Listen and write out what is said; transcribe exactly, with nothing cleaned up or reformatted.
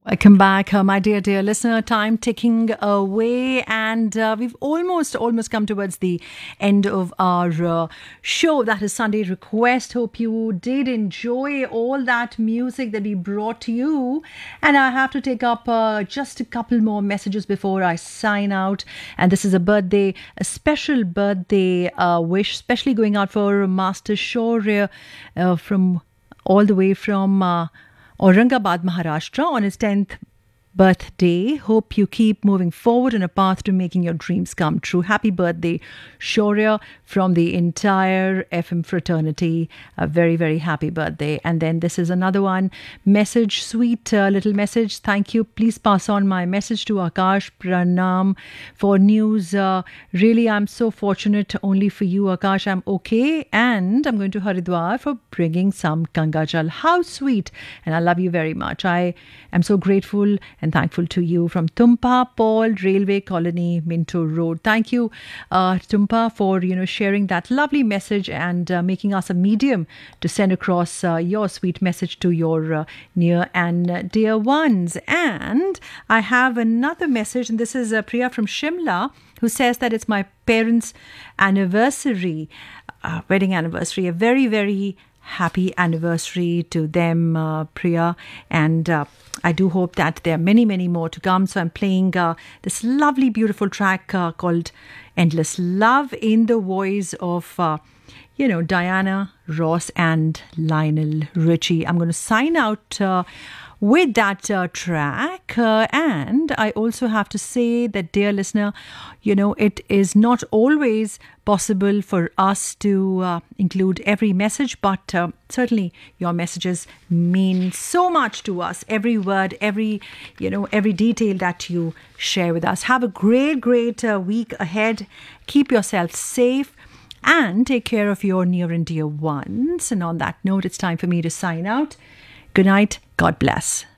Welcome back, uh, my dear, dear listener. Time ticking away, and uh, we've almost, almost come towards the end of our uh, show. That is Sunday Request. Hope you did enjoy all that music that we brought to you. And I have to take up uh, just a couple more messages before I sign out. And this is a birthday, a special birthday uh, wish, especially going out for Master Shaurya uh, from all the way from. Uh, Aurangabad, Maharashtra, on his tenth birthday. Hope you keep moving forward on a path to making your dreams come true. Happy birthday, Shaurya, from the entire F M fraternity. A very, very happy birthday. And then this is another one. Message, sweet uh, little message. Thank you. Please pass on my message to Akash. Pranam for news. Uh, really, I'm so fortunate. Only for you, Akash. I'm okay. And I'm going to Haridwar for bringing some Ganga Jal. How sweet. And I love you very much. I am so grateful and thankful to you. From Tumpa Paul, Railway Colony, Minto Road. Thank you, uh, Tumpa, for you know sharing that lovely message and uh, making us a medium to send across uh, your sweet message to your uh, near and uh, dear ones. And I have another message, and this is uh, Priya from Shimla, who says that it's my parents' anniversary, uh, wedding anniversary. A very, very happy anniversary to them, uh, Priya, and uh, I do hope that there are many, many more to come. So I'm playing uh, this lovely, beautiful track uh, called Endless Love in the voice of, uh, you know, Diana Ross and Lionel Richie. I'm going to sign out uh, with that uh, track. Uh, and I also have to say that, dear listener, you know, it is not always possible for us to uh, include every message, but uh, certainly your messages mean so much to us. Every word, every, you know, every detail that you share with us. Have a great, great uh, week ahead. Keep yourself safe and take care of your near and dear ones. And on that note, it's time for me to sign out. Good night. God bless.